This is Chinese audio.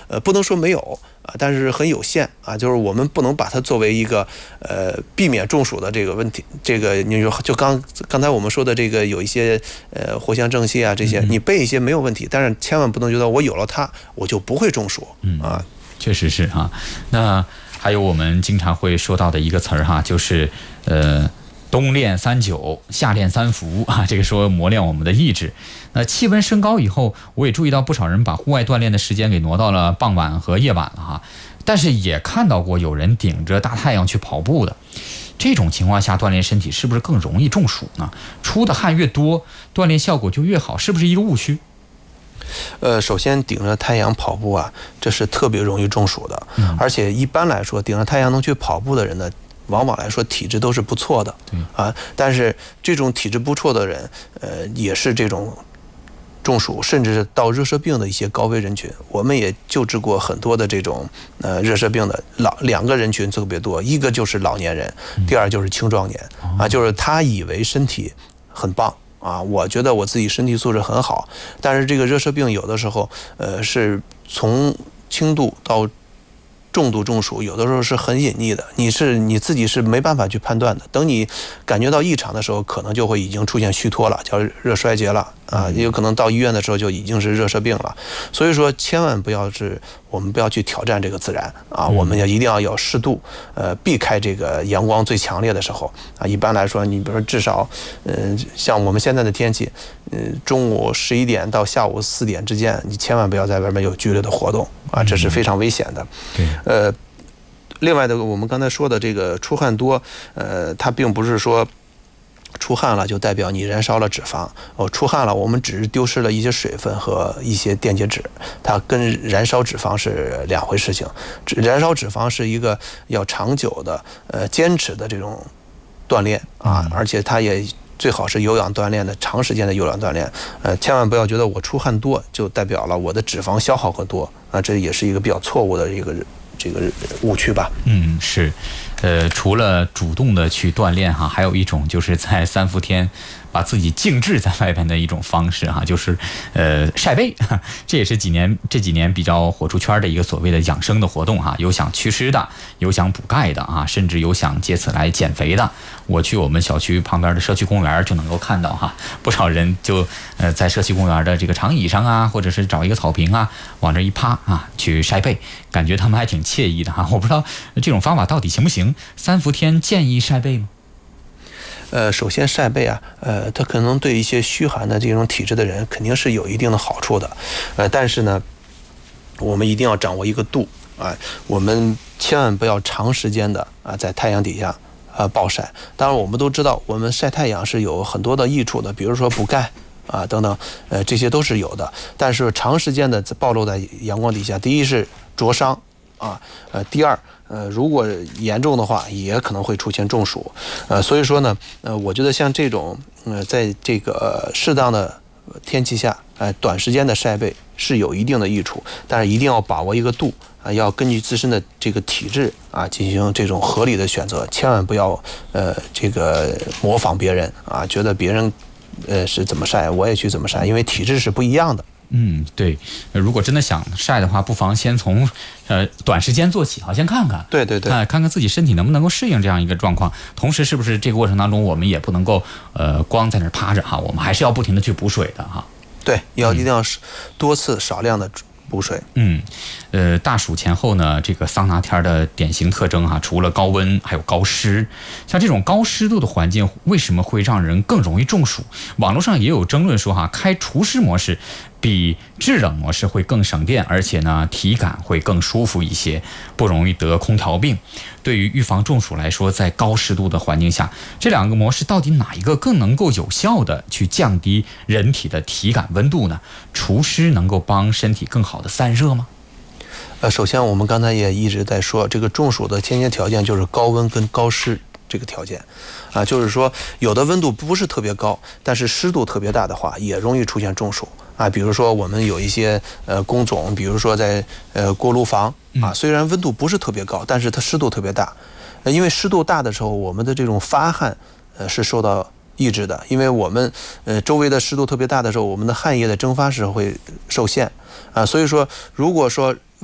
不能说没有但是很有限就是我们不能把它作为一个避免中暑的这个问题。这个你说就刚才我们说的这个有一些藿香正气这些，你备一些没有问题，但是千万不能觉得我有了它我就不会中暑确实是那还有我们经常会说到的一个词儿就是冬练3九，夏练3伏这个说磨练我们的意志。那气温升高以后，我也注意到不少人把户外锻炼的时间给挪到了傍晚和夜晚了但是也看到过有人顶着大太阳去跑步的。这种情况下锻炼身体是不是更容易中暑呢？出的汗越多，锻炼效果就越好，是不是一个误区？ 首先顶着太阳跑步这是特别容易中暑的，而且一般来说顶着太阳能去跑步的人呢，往往来说体质都是不错的但是这种体质不错的人也是这种中暑甚至是到热射病的一些高危人群。我们也救治过很多的这种热射病的两个人群特别多，一个就是老年人，第二就是青壮年就是他以为身体很棒我觉得我自己身体素质很好，但是这个热射病有的时候是从轻度到重度中暑，有的时候是很隐匿的，你自己是没办法去判断的。等你感觉到异常的时候，可能就会已经出现虚脱了，叫热衰竭了也有可能到医院的时候就已经是热射病了。所以说千万我们不要去挑战这个自然我们一定要有适度避开这个阳光最强烈的时候一般来说你比如说至少像我们现在的天气中午11点到下午4点之间，你千万不要在外面有剧烈的活动这是非常危险的。另外的我们刚才说的这个出汗多它并不是说出汗了就代表你燃烧了脂肪出汗了我们只是丢失了一些水分和一些电解质，它跟燃烧脂肪是两回事情。燃烧脂肪是一个要长久的坚持的这种锻炼而且它也最好是有氧锻炼的，长时间的有氧锻炼千万不要觉得我出汗多就代表了我的脂肪消耗更多这也是一个比较错误的这个误区吧。 是除了主动的去锻炼还有一种就是在3伏天把自己静置在外边的一种方式就是晒背这也是这几年比较火出圈的一个所谓的养生的活动有想祛湿的，有想补钙的甚至有想借此来减肥的。我去我们小区旁边的社区公园就能够看到不少人就在社区公园的这个长椅上或者是找一个草坪往这一趴去晒背，感觉他们还挺惬意的我不知道这种方法到底行不行？3伏天建议晒背吗？ 首先晒背它可能对一些虚寒的这种体质的人肯定是有一定的好处的但是呢我们一定要掌握一个度我们千万不要长时间的在太阳底下暴晒。当然我们都知道我们晒太阳是有很多的益处的，比如说补钙等等这些都是有的，但是长时间的暴露在阳光底下，第一是灼伤第二如果严重的话也可能会出现中暑所以说呢我觉得像这种在这个适当的天气下短时间的晒背是有一定的益处，但是一定要把握一个度要根据自身的这个体质进行这种合理的选择，千万不要这个模仿别人觉得别人是怎么晒我也去怎么晒，因为体质是不一样的。 对，如果真的想晒的话，不妨先从短时间做起先看看， 对看看自己身体能不能够适应这样一个状况，同时是不是这个过程当中我们也不能够光在那趴着我们还是要不停的去补水的对，一定要多次少量的补水。 大暑前后呢，这个桑拿天的典型特征除了高温还有高湿。像这种高湿度的环境为什么会让人更容易中暑？网络上也有争论说开除湿模式比制冷模式会更省电，而且呢体感会更舒服一些，不容易得空调病。对于预防中暑来说，在高湿度的环境下，这两个模式到底哪一个更能够有效的去降低人体的体感温度呢？除湿能够帮身体更好的散热吗？ 首先我们刚才也一直在说，这个中暑的先决条件就是高温跟高湿这个条件就是说有的温度不是特别高，但是湿度特别大的话也容易出现中暑比如说我们有一些工种，比如说在锅炉房虽然温度不是特别高，但是它湿度特别大因为湿度大的时候我们的这种发汗是受到抑制的，因为我们周围的湿度特别大的时候，我们的汗液的蒸发是会受限所以说如果说